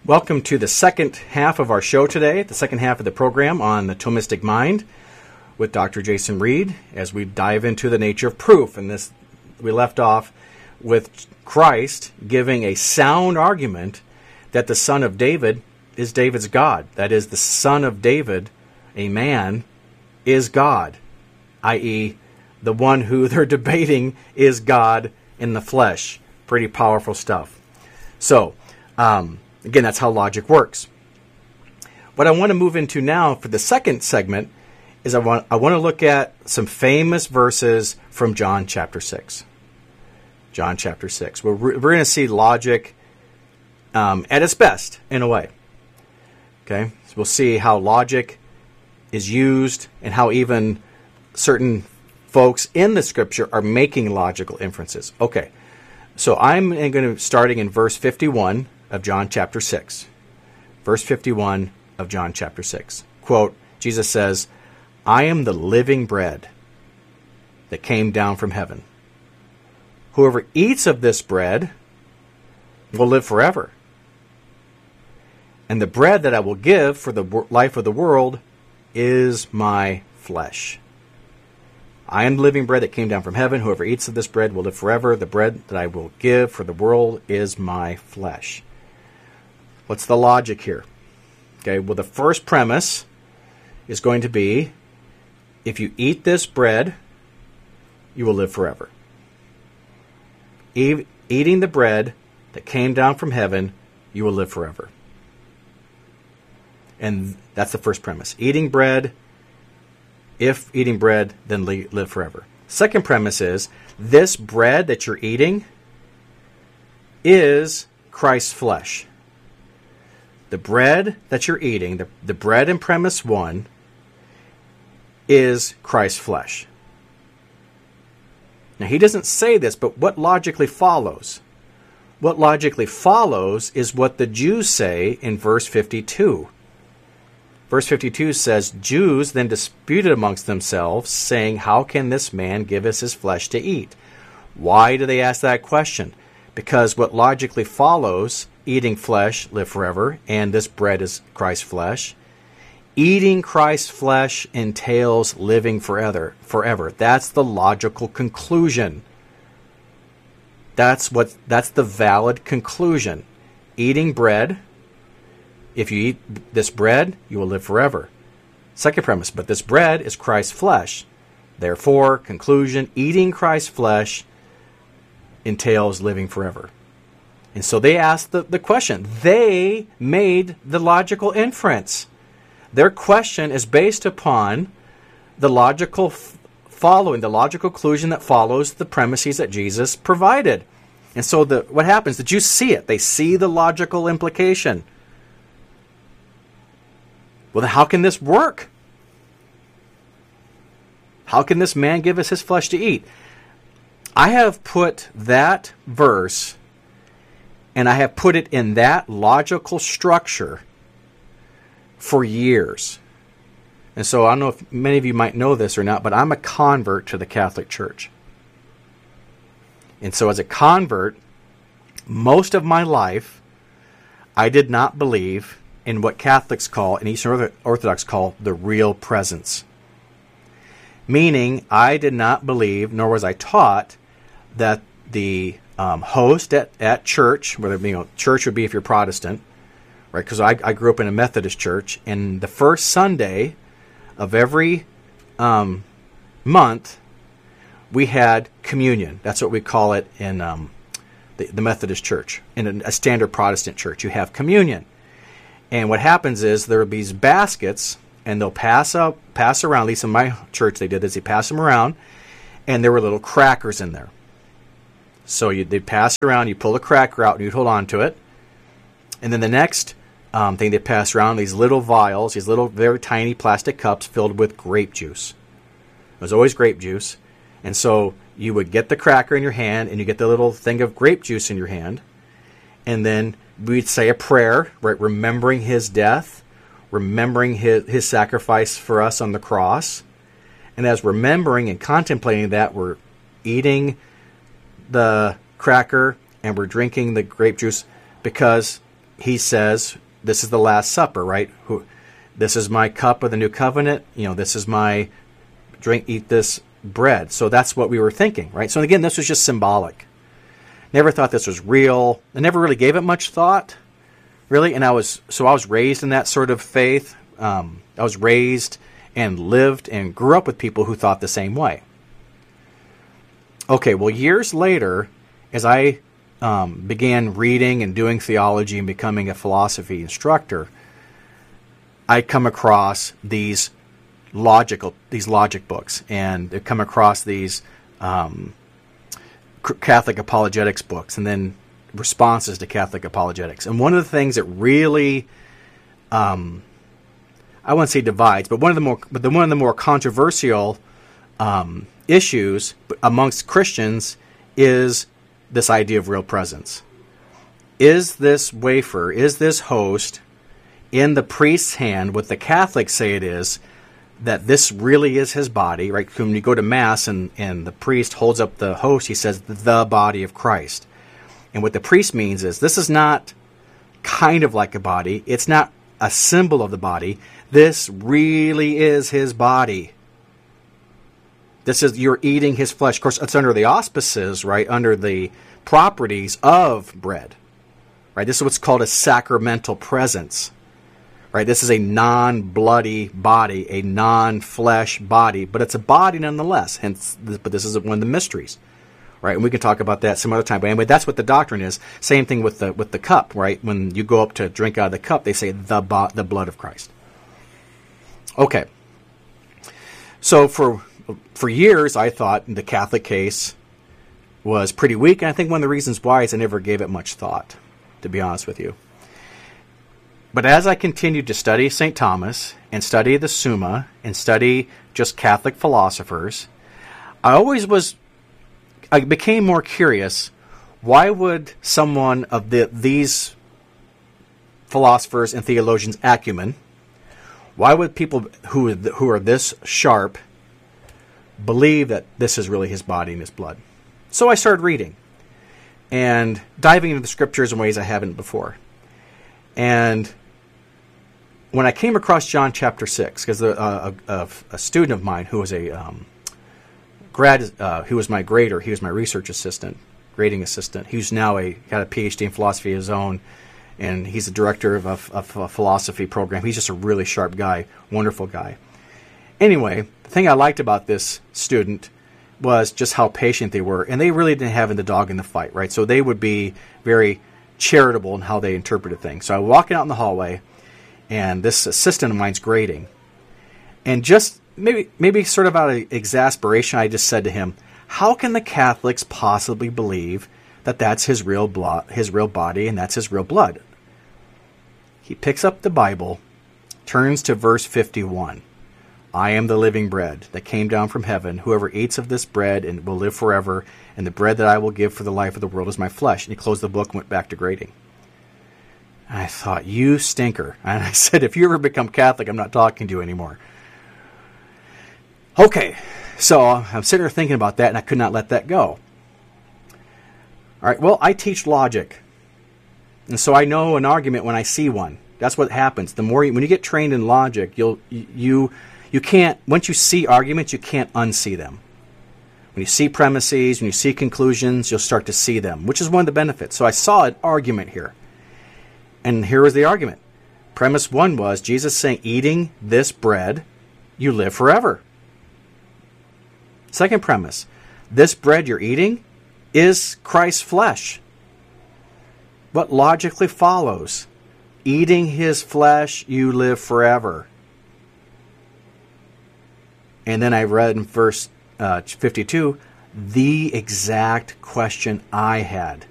Welcome to the second half of our show today, the second half of the program on the Thomistic Mind with Dr. Jason Reed, as we dive into the nature of proof. And this, we left off with Christ giving a sound argument that the Son of David is David's God. That is, the Son of David, a man, is God, i.e., the one who they're debating is God in the flesh. Pretty powerful stuff. So, again, that's how logic works. What I want to move into now for the second segment is I want to look at some famous verses from John chapter 6. John chapter 6. We're going to see logic at its best, in a way. Okay? So we'll see how logic is used and how even certain folks in the Scripture are making logical inferences. Okay. So I'm going to starting in verse 51 of John chapter 6. Verse 51 of John chapter 6. Quote, Jesus says, "I am the living bread that came down from heaven. Whoever eats of this bread will live forever. And the bread that I will give for the life of the world is my flesh. I am the living bread that came down from heaven. Whoever eats of this bread will live forever. The bread that I will give for the world is my flesh." What's the logic here? Okay, well, the first premise is going to be, if you eat this bread, you will live forever. Eating the bread that came down from heaven, you will live forever. And that's the first premise. Eating bread, if eating bread, then live forever. Second premise is, this bread that you're eating is Christ's flesh. The bread that you're eating, the bread in premise 1, is Christ's flesh. Now, he doesn't say this, but what logically follows? What logically follows is what the Jews say in verse 52. Verse 52 says, "Jews then disputed amongst themselves, saying, 'How can this man give us his flesh to eat?'" Why do they ask that question? Because what logically follows, eating flesh, live forever, and this bread is Christ's flesh. Eating Christ's flesh entails living forever. That's the logical conclusion. That's the valid conclusion. Eating bread, if you eat this bread, you will live forever. Second premise, but this bread is Christ's flesh. Therefore, conclusion, eating Christ's flesh entails living forever. And so they asked the question. They made the logical inference. Their question is based upon the logical the logical conclusion that follows the premises that Jesus provided. And so what happens? The Jews see it. They see the logical implication. Well, then how can this work? How can this man give us his flesh to eat? I have put that verse, and I have put it in that logical structure for years. And so I don't know if many of you might know this or not, but I'm a convert to the Catholic Church. And so as a convert, most of my life, I did not believe in what Catholics call, and Eastern Orthodox call, the real presence. Meaning, I did not believe, nor was I taught, that the host at church, whether church would be if you're Protestant, right? Because I grew up in a Methodist church, and the first Sunday of every month, we had communion. That's what we call it in the Methodist church. In a standard Protestant church, you have communion. And what happens is there are these baskets, and they'll pass around. At least in my church, they did this. They pass them around, and there were little crackers in there. So they'd pass it around. You pull the cracker out, and you'd hold on to it. And then the next thing they pass around, these little vials, these little very tiny plastic cups filled with grape juice. It was always grape juice. And so you would get the cracker in your hand, and you get the little thing of grape juice in your hand, and then we'd say a prayer, right, remembering his death, remembering his sacrifice for us on the cross. And as remembering and contemplating that, we're eating the cracker and we're drinking the grape juice because he says, this is the Last Supper, right? This is my cup of the new covenant. This is my drink, eat this bread. So that's what we were thinking, right? So again, this was just symbolic. Never thought this was real. I never really gave it much thought, really. And I was raised in that sort of faith. I was raised and lived and grew up with people who thought the same way. Okay, well, years later, as I began reading and doing theology and becoming a philosophy instructor, I come across these logic books, and I come across these Catholic apologetics books, and then responses to Catholic apologetics. And one of the things that really, I wouldn't say divides, but one of the more controversial issues amongst Christians is this idea of real presence. Is this wafer, is this host in the priest's hand, what the Catholics say it is, that this really is his body, right? When you go to Mass and the priest holds up the host, he says, the body of Christ. And what the priest means is, this is not kind of like a body. It's not a symbol of the body. This really is his body. You're eating his flesh. Of course, it's under the auspices, right? Under the properties of bread, right? This is what's called a sacramental presence. Right, this is a non-bloody body, a non-flesh body, but it's a body nonetheless. But this is one of the mysteries, right? And we can talk about that some other time. But anyway, that's what the doctrine is. Same thing with the cup, right? When you go up to drink out of the cup, they say the blood of Christ. Okay. So for years, I thought the Catholic case was pretty weak, and I think one of the reasons why is I never gave it much thought, to be honest with you. But as I continued to study St. Thomas and study the Summa and study just Catholic philosophers, I became more curious. Why would someone of these philosophers and theologians' acumen, why would people who are this sharp believe that this is really his body and his blood? So I started reading and diving into the scriptures in ways I haven't before. And when I came across John chapter 6, because a student of mine who was he was my grader, he was my research assistant, grading assistant. He's now got a PhD in philosophy of his own, and he's the director of a philosophy program. He's just a really sharp guy, wonderful guy. Anyway, the thing I liked about this student was just how patient they were, and they really didn't have the dog in the fight, right? So they would be very charitable in how they interpreted things. So I was walking out in the hallway, and this assistant of mine's grading. And just maybe sort of out of exasperation, I just said to him, how can the Catholics possibly believe that that's his real body, and that's his real blood? He picks up the Bible, turns to verse 51. I am the living bread that came down from heaven. Whoever eats of this bread and will live forever, and the bread that I will give for the life of the world is my flesh. And he closed the book and went back to grading. And I thought, you stinker. And I said, if you ever become Catholic, I'm not talking to you anymore. Okay, so I'm sitting there thinking about that, and I could not let that go. All right, well, I teach logic. And so I know an argument when I see one. That's what happens. The more when you get trained in logic, you can't, once you see arguments, you can't unsee them. When you see premises, when you see conclusions, you'll start to see them, which is one of the benefits. So I saw an argument here. And here was the argument. Premise one was Jesus saying, eating this bread, you live forever. Second premise, this bread you're eating is Christ's flesh. What logically follows? Eating his flesh, you live forever. And then I read in verse 52, the exact question I had.